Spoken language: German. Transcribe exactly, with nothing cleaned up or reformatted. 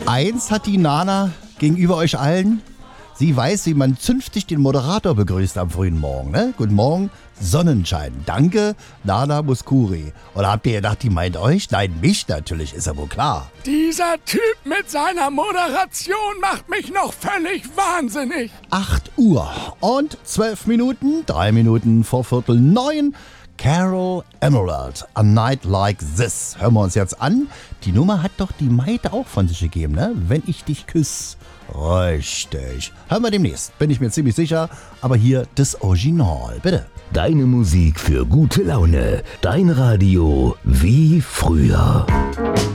Eins hat die Nana gegenüber euch allen. Sie weiß, wie man zünftig den Moderator begrüßt am frühen Morgen. Ne? Guten Morgen, Sonnenschein. Danke, Nana Mouskouri. Oder habt ihr gedacht, die meint euch? Nein, mich natürlich, ist ja wohl klar. Dieser Typ mit seiner Moderation macht mich noch völlig wahnsinnig. acht Uhr und zwölf Minuten, drei Minuten vor Viertel neun. Carol Emerald, A Night Like This. Hören wir uns jetzt an. Die Nummer hat doch die Maite auch von sich gegeben, ne? Wenn ich dich küsse. Richtig. Hören wir demnächst, bin ich mir ziemlich sicher. Aber hier das Original, bitte. Deine Musik für gute Laune. Dein Radio wie früher.